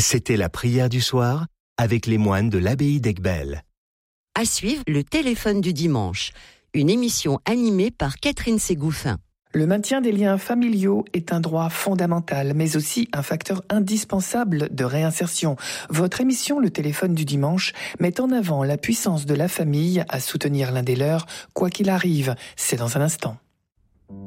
C'était la prière du soir avec les moines de l'abbaye d'Aiguebelle. À suivre, le téléphone du dimanche, une émission animée par Catherine Ségouffin. Le maintien des liens familiaux est un droit fondamental, mais aussi un facteur indispensable de réinsertion. Votre émission Le téléphone du dimanche met en avant la puissance de la famille à soutenir l'un des leurs, quoi qu'il arrive. C'est dans un instant.